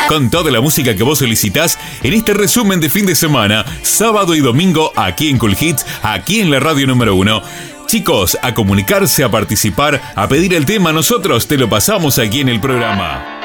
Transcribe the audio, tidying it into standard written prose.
con toda la música que vos solicitás en este resumen de fin de semana, sábado y domingo, aquí en Cool Hits, aquí en la radio número 1. Chicos, a comunicarse, a participar, a pedir el tema, nosotros te lo pasamos aquí en el programa.